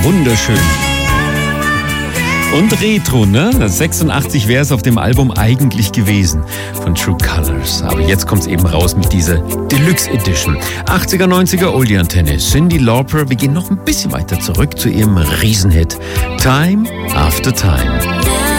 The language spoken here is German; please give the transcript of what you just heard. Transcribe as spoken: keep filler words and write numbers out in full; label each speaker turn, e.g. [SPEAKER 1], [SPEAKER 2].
[SPEAKER 1] wunderschön. Und Retro, ne? sechsundachtzig wäre es auf dem Album eigentlich gewesen von True Colors. Aber jetzt kommt's eben raus mit dieser Deluxe Edition. achtziger, neunziger Oldie Antenne. Cyndi Lauper. Wir gehen noch ein bisschen weiter zurück zu ihrem Riesenhit Time After Time.